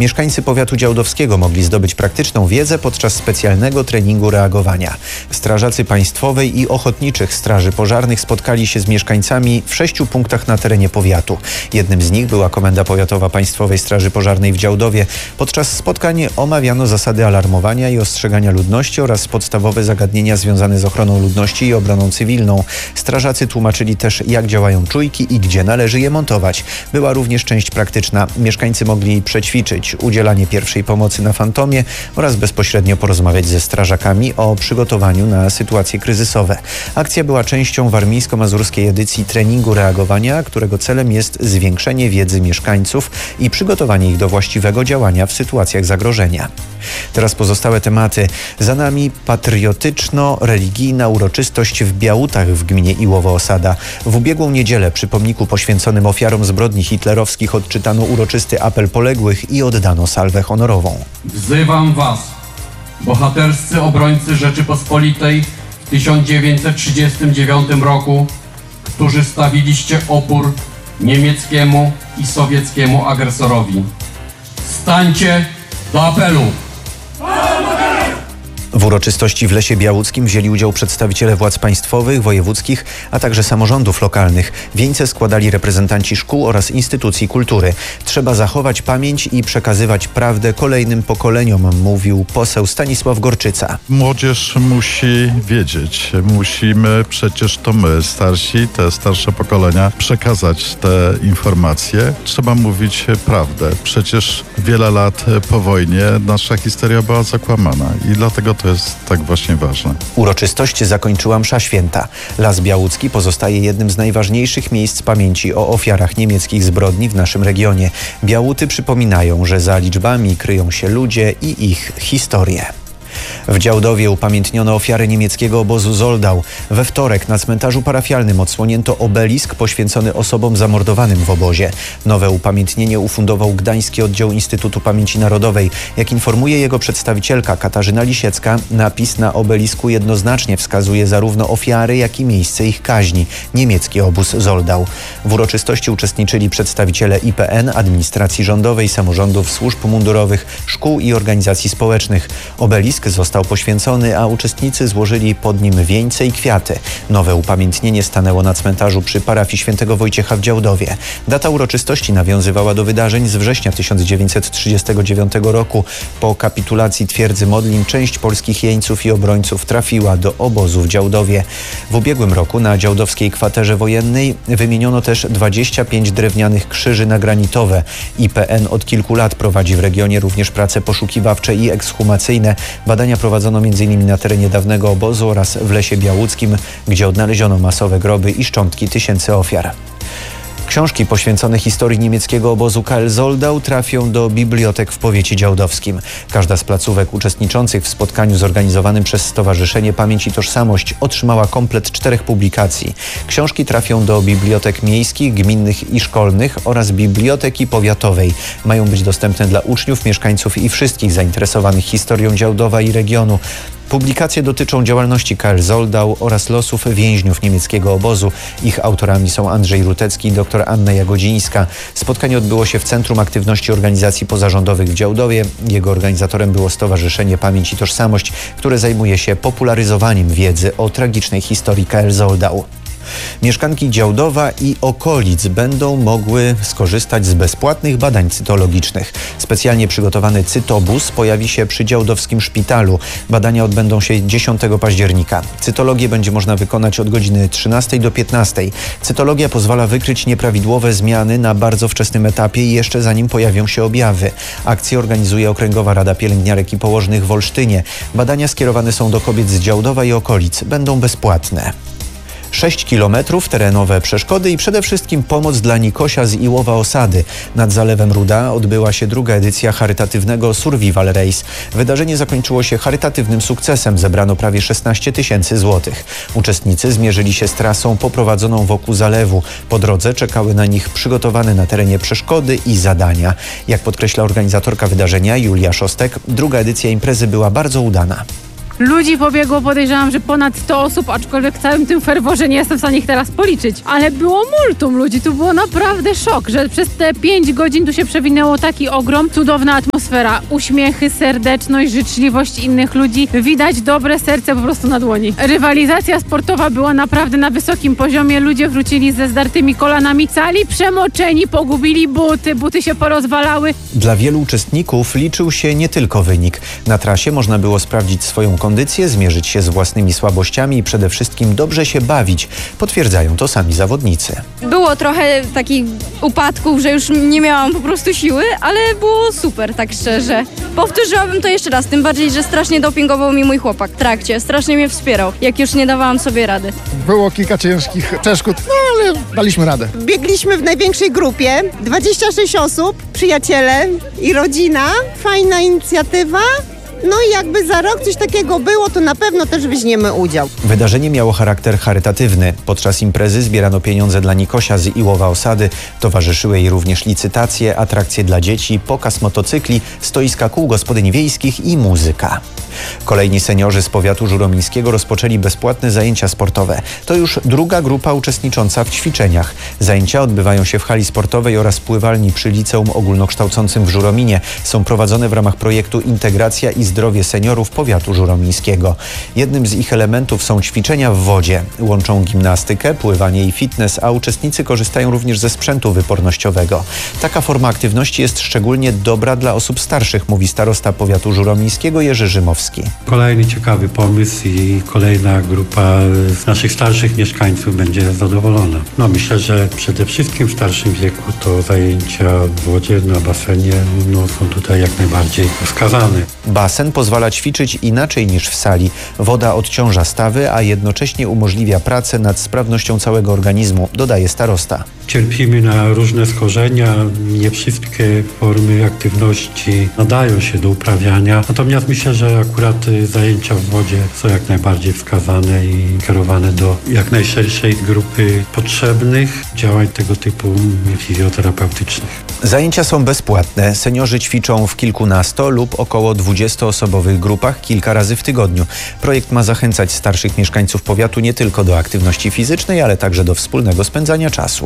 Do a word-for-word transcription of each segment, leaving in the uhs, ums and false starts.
Mieszkańcy powiatu działdowskiego mogli zdobyć praktyczną wiedzę podczas specjalnego treningu reagowania. Strażacy Państwowej i Ochotniczych Straży Pożarnych spotkali się z mieszkańcami w sześciu punktach na terenie powiatu. Jednym z nich była Komenda Powiatowa Państwowej Straży Pożarnej w Działdowie. Podczas spotkań omawiano zasady alarmowania i ostrzegania ludności oraz podstawowe zagadnienia związane z ochroną ludności i obroną cywilną. Strażacy tłumaczyli też, jak działają czujki i gdzie należy je montować. Była również część praktyczna. Mieszkańcy mogli przećwiczyć udzielanie pierwszej pomocy na fantomie oraz bezpośrednio porozmawiać ze strażakami o przygotowaniu na sytuacje kryzysowe. Akcja była częścią warmińsko-mazurskiej edycji treningu reagowania, którego celem jest zwiększenie wiedzy mieszkańców i przygotowanie ich do właściwego działania w sytuacjach zagrożenia. Teraz pozostałe tematy. Za nami patriotyczno-religijna uroczystość w Białutach w gminie Iłowo-Osada. W ubiegłą niedzielę przy pomniku poświęconym ofiarom zbrodni hitlerowskich odczytano uroczysty apel poległych i oddano salwę honorową. Wzywam Was, bohaterscy obrońcy Rzeczypospolitej w tysiąc dziewięćset trzydziestym dziewiątym roku, którzy stawiliście opór niemieckiemu i sowieckiemu agresorowi. Stańcie do apelu! W uroczystości w Lesie Białuckim wzięli udział przedstawiciele władz państwowych, wojewódzkich, a także samorządów lokalnych. Wieńce składali reprezentanci szkół oraz instytucji kultury. Trzeba zachować pamięć i przekazywać prawdę kolejnym pokoleniom, mówił poseł Stanisław Gorczyca. Młodzież musi wiedzieć. Musimy przecież to my, starsi, te starsze pokolenia, przekazać te informacje. Trzeba mówić prawdę. Przecież wiele lat po wojnie nasza historia była zakłamana i dlatego to jest tak właśnie ważne. Uroczystość zakończyła msza święta. Las Białucki pozostaje jednym z najważniejszych miejsc pamięci o ofiarach niemieckich zbrodni w naszym regionie. Białuty przypominają, że za liczbami kryją się ludzie i ich historie. W Działdowie upamiętniono ofiary niemieckiego obozu Zoldau. We wtorek na cmentarzu parafialnym odsłonięto obelisk poświęcony osobom zamordowanym w obozie. Nowe upamiętnienie ufundował Gdański Oddział Instytutu Pamięci Narodowej. Jak informuje jego przedstawicielka Katarzyna Lisiecka, napis na obelisku jednoznacznie wskazuje zarówno ofiary, jak i miejsce ich kaźni. Niemiecki obóz Zoldau. W uroczystości uczestniczyli przedstawiciele I P N, administracji rządowej, samorządów, służb mundurowych, szkół i organizacji społecznych. Obelisk został poświęcony, a uczestnicy złożyli pod nim wieńce i kwiaty. Nowe upamiętnienie stanęło na cmentarzu przy parafii świętego Wojciecha w Działdowie. Data uroczystości nawiązywała do wydarzeń z września tysiąc dziewięćset trzydziestego dziewiątego roku. Po kapitulacji twierdzy Modlin część polskich jeńców i obrońców trafiła do obozu w Działdowie. W ubiegłym roku na działdowskiej kwaterze wojennej wymieniono też dwadzieścia pięć drewnianych krzyży nagranitowe. I P N od kilku lat prowadzi w regionie również prace poszukiwawcze i ekshumacyjne. Badania prowadzono między innymi na terenie dawnego obozu oraz w Lesie Białuckim, gdzie odnaleziono masowe groby i szczątki tysięcy ofiar. Książki poświęcone historii niemieckiego obozu K L Zoldau trafią do bibliotek w powiecie działdowskim. Każda z placówek uczestniczących w spotkaniu zorganizowanym przez Stowarzyszenie Pamięć i Tożsamość otrzymała komplet czterech publikacji. Książki trafią do bibliotek miejskich, gminnych i szkolnych oraz biblioteki powiatowej. Mają być dostępne dla uczniów, mieszkańców i wszystkich zainteresowanych historią Działdowa i regionu. Publikacje dotyczą działalności K L Zoldau oraz losów więźniów niemieckiego obozu. Ich autorami są Andrzej Rutecki i dr Anna Jagodzińska. Spotkanie odbyło się w Centrum Aktywności Organizacji Pozarządowych w Działdowie. Jego organizatorem było Stowarzyszenie Pamięć i Tożsamość, które zajmuje się popularyzowaniem wiedzy o tragicznej historii K L Zoldau. Mieszkanki Działdowa i okolic będą mogły skorzystać z bezpłatnych badań cytologicznych. Specjalnie przygotowany cytobus pojawi się przy działdowskim szpitalu. Badania odbędą się dziesiątego października. Cytologię będzie można wykonać od godziny trzynastej do piętnastej. Cytologia pozwala wykryć nieprawidłowe zmiany na bardzo wczesnym etapie i jeszcze zanim pojawią się objawy. Akcję organizuje Okręgowa Rada Pielęgniarek i Położnych w Olsztynie. Badania skierowane są do kobiet z Działdowa i okolic. Będą bezpłatne. sześć kilometrów, terenowe przeszkody i przede wszystkim pomoc dla Nikosia z Iłowa-Osady. Nad Zalewem Ruda odbyła się druga edycja charytatywnego Survival Race. Wydarzenie zakończyło się charytatywnym sukcesem. Zebrano prawie szesnaście tysięcy złotych. Uczestnicy zmierzyli się z trasą poprowadzoną wokół zalewu. Po drodze czekały na nich przygotowane na terenie przeszkody i zadania. Jak podkreśla organizatorka wydarzenia Julia Szostek, druga edycja imprezy była bardzo udana. Ludzi pobiegło, podejrzewam, że ponad sto osób, aczkolwiek w całym tym ferworze nie jestem w stanie ich teraz policzyć. Ale było multum ludzi, tu było naprawdę szok, że przez te pięć godzin tu się przewinęło taki ogrom, cudowna atmosfera, uśmiechy, serdeczność, życzliwość innych ludzi. Widać dobre serce po prostu na dłoni. Rywalizacja sportowa była naprawdę na wysokim poziomie, ludzie wrócili ze zdartymi kolanami, cali przemoczeni, pogubili buty, buty się porozwalały. Dla wielu uczestników liczył się nie tylko wynik. Na trasie można było sprawdzić swoją kondycję, zmierzyć się z własnymi słabościami i przede wszystkim dobrze się bawić. Potwierdzają to sami zawodnicy. Było trochę takich upadków, że już nie miałam po prostu siły, ale było super, tak szczerze. Powtórzyłabym to jeszcze raz, tym bardziej, że strasznie dopingował mi mój chłopak w trakcie. Strasznie mnie wspierał, jak już nie dawałam sobie rady. Było kilka ciężkich przeszkód, no ale daliśmy radę. Biegliśmy w największej grupie, dwadzieścia sześć osób, przyjaciele i rodzina. Fajna inicjatywa. No i jakby za rok coś takiego było, to na pewno też weźmiemy udział. Wydarzenie miało charakter charytatywny. Podczas imprezy zbierano pieniądze dla Nikosia z Iłowa Osady. Towarzyszyły jej również licytacje, atrakcje dla dzieci, pokaz motocykli, stoiska kół gospodyń wiejskich i muzyka. Kolejni seniorzy z powiatu żuromińskiego rozpoczęli bezpłatne zajęcia sportowe. To już druga grupa uczestnicząca w ćwiczeniach. Zajęcia odbywają się w hali sportowej oraz pływalni przy liceum ogólnokształcącym w Żurominie. Są prowadzone w ramach projektu Integracja i zdrowie seniorów powiatu żuromińskiego. Jednym z ich elementów są ćwiczenia w wodzie. Łączą gimnastykę, pływanie i fitness, a uczestnicy korzystają również ze sprzętu wypornościowego. Taka forma aktywności jest szczególnie dobra dla osób starszych, mówi starosta powiatu żuromińskiego Jerzy Rzymowski. Kolejny ciekawy pomysł i kolejna grupa z naszych starszych mieszkańców będzie zadowolona. No myślę, że przede wszystkim w starszym wieku to zajęcia w wodzie na basenie no, są tutaj jak najbardziej wskazane. Basen pozwala ćwiczyć inaczej niż w sali. Woda odciąża stawy, a jednocześnie umożliwia pracę nad sprawnością całego organizmu, dodaje starosta. Cierpimy na różne schorzenia, nie wszystkie formy aktywności nadają się do uprawiania. Natomiast myślę, że akurat zajęcia w wodzie są jak najbardziej wskazane i kierowane do jak najszerszej grupy potrzebnych działań tego typu fizjoterapeutycznych. Zajęcia są bezpłatne. Seniorzy ćwiczą w kilkunasto lub około dwudziestoosobowych grupach kilka razy w tygodniu. Projekt ma zachęcać starszych mieszkańców powiatu nie tylko do aktywności fizycznej, ale także do wspólnego spędzania czasu.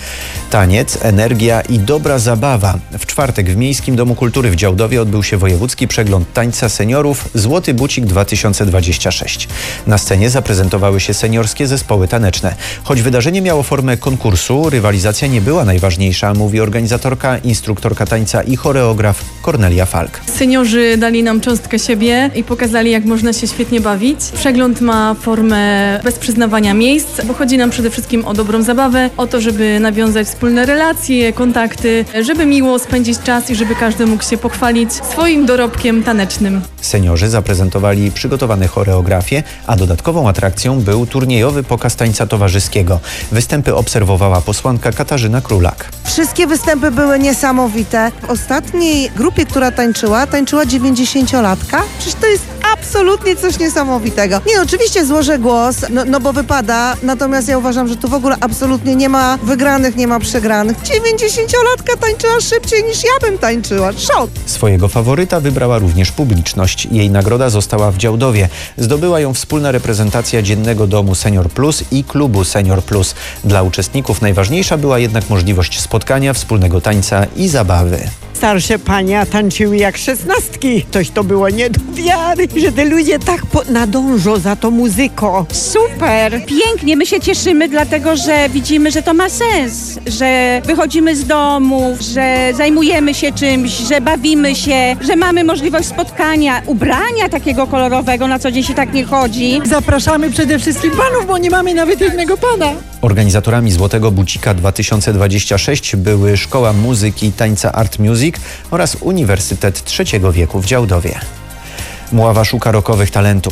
Taniec, energia i dobra zabawa. W czwartek w Miejskim Domu Kultury w Działdowie odbył się wojewódzki przegląd tańca seniorów Złoty Bucik dwa tysiące dwadzieścia sześć. Na scenie zaprezentowały się seniorskie zespoły taneczne. Choć wydarzenie miało formę konkursu, rywalizacja nie była najważniejsza, mówi organizatorka, instruktorka tańca i choreograf Kornelia Falk. Seniorzy dali nam cząstkę siebie i pokazali, jak można się świetnie bawić. Przegląd ma formę bez przyznawania miejsc, bo chodzi nam przede wszystkim o dobrą zabawę, o to, żeby nawiązać wspólne relacje, kontakty, żeby miło spędzić czas i żeby każdy mógł się pochwalić swoim dorobkiem tanecznym. Seniorzy zaprezentowali przygotowane choreografie, a dodatkową atrakcją był turniejowy pokaz tańca towarzyskiego. Występy obserwowała posłanka Katarzyna Królak. Wszystkie występy były niesamowite. W ostatniej grupie, która tańczyła, tańczyła dziewięćdziesięciolatka. Przecież to jest absolutnie coś niesamowitego. Nie, oczywiście złożę głos, no, no bo wypada, natomiast ja uważam, że tu w ogóle absolutnie nie ma wygranych, nie ma przegranych. dziewięćdziesięciolatka tańczyła szybciej niż ja bym tańczyła. Szok! Swojego faworyta wybrała również publiczność. Jej nagroda została w Działdowie. Zdobyła ją wspólna reprezentacja Dziennego Domu Senior Plus i Klubu Senior Plus. Dla uczestników najważniejsza była jednak możliwość spotkania, wspólnego tańca i zabawy. Starsze pania tańczyły jak szesnastki. Coś to było nie do wiary, że te ludzie tak po- nadążą za tą muzyką. Super, pięknie, my się cieszymy, dlatego że widzimy, że to ma sens, że wychodzimy z domu, że zajmujemy się czymś, że bawimy się, że mamy możliwość spotkania, ubrania takiego kolorowego, na co dzień się tak nie chodzi. Zapraszamy przede wszystkim panów, bo nie mamy nawet jednego pana. Organizatorami Złotego Bucika dwa tysiące dwadzieścia sześć były Szkoła Muzyki i Tańca Art Music oraz Uniwersytet Trzeciego Wieku w Działdowie. Mława szuka rockowych talentów.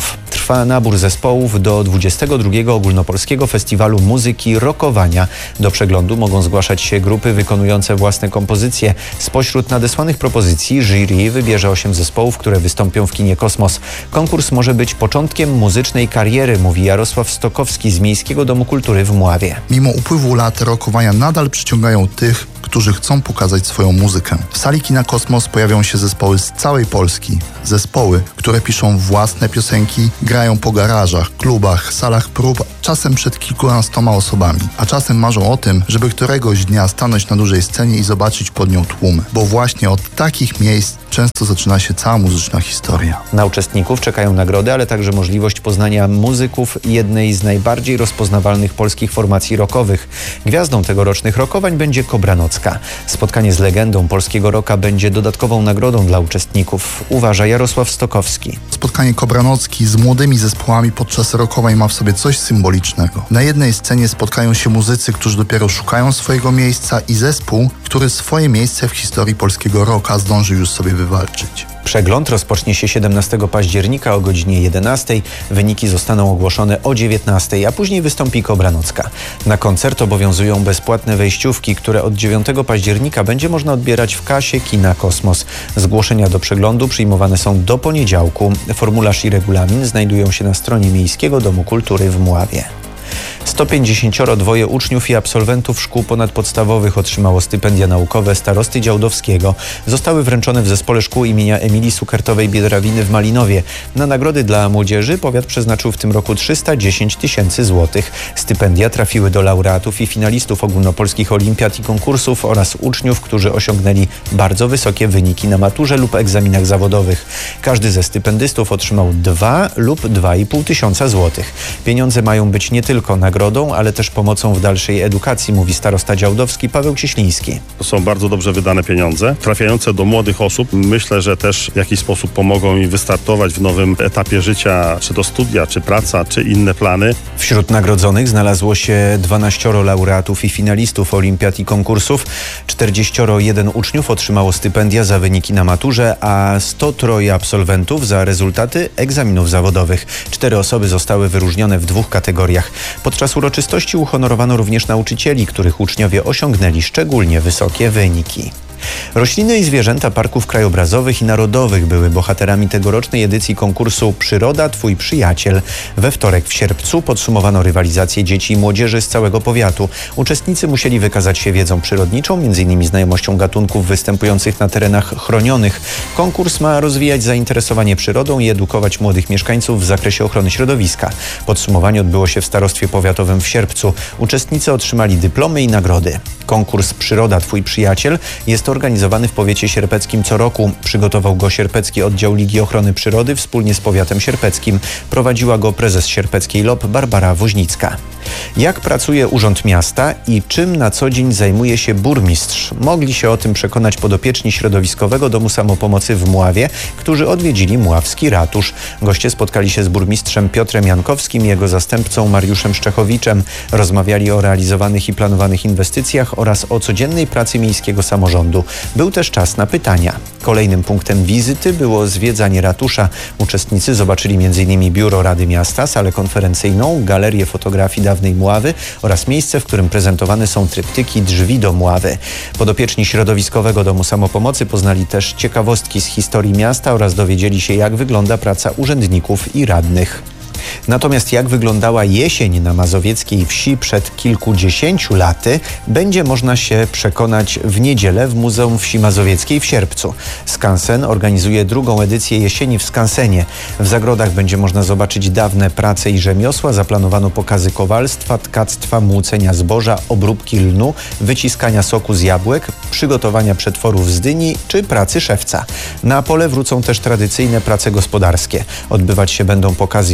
Trwa nabór zespołów do dwudziestego drugiego Ogólnopolskiego Festiwalu Muzyki Rockowania. Do przeglądu mogą zgłaszać się grupy wykonujące własne kompozycje. Spośród nadesłanych propozycji jury wybierze osiem zespołów, które wystąpią w kinie Kosmos. Konkurs może być początkiem muzycznej kariery, mówi Jarosław Stokowski z Miejskiego Domu Kultury w Mławie. Mimo upływu lat rockowania nadal przyciągają tych, którzy chcą pokazać swoją muzykę. W sali kina Kosmos pojawią się zespoły z całej Polski. Zespoły, które piszą własne piosenki, grają po garażach, klubach, salach prób, czasem przed kilkunastoma osobami. A czasem marzą o tym, żeby któregoś dnia stanąć na dużej scenie i zobaczyć pod nią tłumy. Bo właśnie od takich miejsc często zaczyna się cała muzyczna historia. Na uczestników czekają nagrody, ale także możliwość poznania muzyków jednej z najbardziej rozpoznawalnych polskich formacji rockowych. Gwiazdą tegorocznych rockowań będzie Kobra Nocka. Spotkanie z legendą polskiego rocka będzie dodatkową nagrodą dla uczestników, uważa Jarosław Stokowski. Spotkanie Kobra Nocki z młodymi zespołami podczas rockowań ma w sobie coś symbolicznego. Na jednej scenie spotkają się muzycy, którzy dopiero szukają swojego miejsca, i zespół, który swoje miejsce w historii polskiego rocka zdąży już sobie wywalczyć. Przegląd rozpocznie się siedemnastego października o godzinie jedenastej. Wyniki zostaną ogłoszone o dziewiętnastej, a później wystąpi Kobra Nocka. Na koncert obowiązują bezpłatne wejściówki, które od dziewiątego października będzie można odbierać w kasie kina Kosmos. Zgłoszenia do przeglądu przyjmowane są do poniedziałku. Formularz i regulamin znajdują się na stronie Miejskiego Domu Kultury w Mławie. sto pięćdziesiąt dwa uczniów i absolwentów szkół ponadpodstawowych otrzymało stypendia naukowe starosty działdowskiego. Zostały wręczone w Zespole Szkół imienia Emilii Sukertowej-Biedrawiny w Malinowie. Na nagrody dla młodzieży powiat przeznaczył w tym roku trzysta dziesięć tysięcy złotych. Stypendia trafiły do laureatów i finalistów ogólnopolskich olimpiad i konkursów oraz uczniów, którzy osiągnęli bardzo wysokie wyniki na maturze lub egzaminach zawodowych. Każdy ze stypendystów otrzymał dwa lub dwa i pół tysiąca złotych. Pieniądze mają być nie tylko nagrodą, ale też pomocą w dalszej edukacji, mówi starosta działdowski Paweł Cieśliński. To są bardzo dobrze wydane pieniądze, trafiające do młodych osób. Myślę, że też w jakiś sposób pomogą im wystartować w nowym etapie życia, czy to studia, czy praca, czy inne plany. Wśród nagrodzonych znalazło się dwanaścioro laureatów i finalistów olimpiad i konkursów. czterdzieści jeden uczniów otrzymało stypendia za wyniki na maturze, a sto trzy absolwentów za rezultaty egzaminów zawodowych. Cztery osoby zostały wyróżnione w dwóch kategoriach. Podczas uroczystości uhonorowano również nauczycieli, których uczniowie osiągnęli szczególnie wysokie wyniki. Rośliny i zwierzęta parków krajobrazowych i narodowych były bohaterami tegorocznej edycji konkursu Przyroda – Twój przyjaciel. We wtorek w Sierpcu podsumowano rywalizację dzieci i młodzieży z całego powiatu. Uczestnicy musieli wykazać się wiedzą przyrodniczą, między innymi znajomością gatunków występujących na terenach chronionych. Konkurs ma rozwijać zainteresowanie przyrodą i edukować młodych mieszkańców w zakresie ochrony środowiska. Podsumowanie odbyło się w Starostwie Powiatowym w Sierpcu. Uczestnicy otrzymali dyplomy i nagrody. Konkurs Przyroda – Twój przyjaciel jest organizowany w powiecie sierpeckim co roku. Przygotował go Sierpecki Oddział Ligi Ochrony Przyrody wspólnie z powiatem sierpeckim. Prowadziła go prezes sierpeckiej L O P Barbara Woźnicka. Jak pracuje Urząd Miasta i czym na co dzień zajmuje się burmistrz? Mogli się o tym przekonać podopieczni Środowiskowego Domu Samopomocy w Mławie, którzy odwiedzili mławski ratusz. Goście spotkali się z burmistrzem Piotrem Jankowskim i jego zastępcą Mariuszem Szczechowiczem. Rozmawiali o realizowanych i planowanych inwestycjach oraz o codziennej pracy miejskiego samorządu. Był też czas na pytania. Kolejnym punktem wizyty było zwiedzanie ratusza. Uczestnicy zobaczyli między innymi biuro Rady Miasta, salę konferencyjną, galerię fotografii dawnej Mławy oraz miejsce, w którym prezentowane są tryptyki Drzwi do Mławy. Podopieczni Środowiskowego Domu Samopomocy poznali też ciekawostki z historii miasta oraz dowiedzieli się, jak wygląda praca urzędników i radnych. Natomiast jak wyglądała jesień na mazowieckiej wsi przed kilkudziesięciu laty, będzie można się przekonać w niedzielę w Muzeum Wsi Mazowieckiej w Sierpcu. Skansen organizuje drugą edycję jesieni w Skansenie. W zagrodach będzie można zobaczyć dawne prace i rzemiosła, zaplanowano pokazy kowalstwa, tkactwa, młócenia zboża, obróbki lnu, wyciskania soku z jabłek, przygotowania przetworów z dyni czy pracy szewca. Na pole wrócą też tradycyjne prace gospodarskie. Odbywać się będą pokazy jesiennej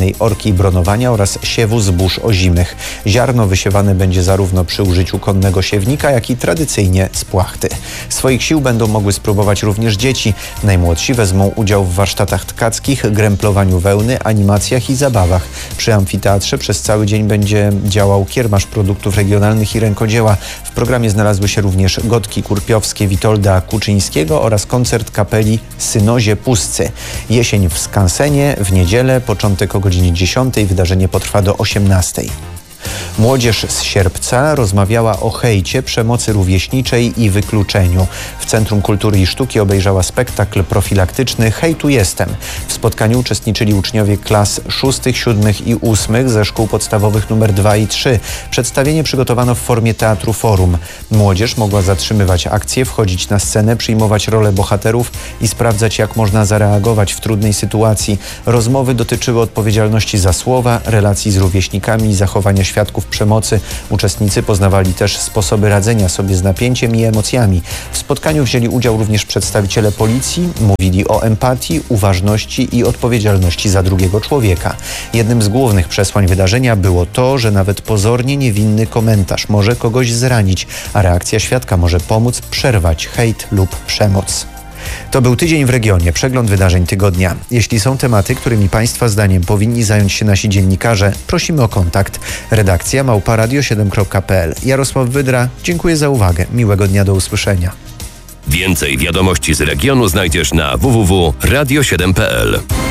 tradycyjnej orki i bronowania oraz siewu zbóż ozimych. Ziarno wysiewane będzie zarówno przy użyciu konnego siewnika, jak i tradycyjnie z płachty. Swoich sił będą mogły spróbować również dzieci. Najmłodsi wezmą udział w warsztatach tkackich, gremplowaniu wełny, animacjach i zabawach. Przy amfiteatrze przez cały dzień będzie działał kiermasz produktów regionalnych i rękodzieła. W programie znalazły się również gotki kurpiowskie Witolda Kuczyńskiego oraz koncert kapeli Synozie Pustcy. Jesień w skansenie w niedzielę, początek o godzinie dziesiątej, wydarzenie potrwa do osiemnastej. Młodzież z Sierpca rozmawiała o hejcie, przemocy rówieśniczej i wykluczeniu. W Centrum Kultury i Sztuki obejrzała spektakl profilaktyczny Hej, tu jestem. W spotkaniu uczestniczyli uczniowie klas szóstych, siódmych i ósmych ze szkół podstawowych numer dwa i trzy. Przedstawienie przygotowano w formie teatru forum. Młodzież mogła zatrzymywać akcję, wchodzić na scenę, przyjmować rolę bohaterów i sprawdzać, jak można zareagować w trudnej sytuacji. Rozmowy dotyczyły odpowiedzialności za słowa, relacji z rówieśnikami i zachowania świadków przemocy. Uczestnicy poznawali też sposoby radzenia sobie z napięciem i emocjami. W spotkaniu wzięli udział również przedstawiciele policji. Mówili o empatii, uważności i odpowiedzialności za drugiego człowieka. Jednym z głównych przesłań wydarzenia było to, że nawet pozornie niewinny komentarz może kogoś zranić, a reakcja świadka może pomóc przerwać hejt lub przemoc. To był Tydzień w Regionie, przegląd wydarzeń tygodnia. Jeśli są tematy, którymi Państwa zdaniem powinni zająć się nasi dziennikarze, prosimy o kontakt. Redakcja małpa radio siedem kropka p l. Jarosław Wydra, dziękuję za uwagę. Miłego dnia, do usłyszenia. Więcej wiadomości z regionu znajdziesz na w w w kropka radio siedem kropka p l.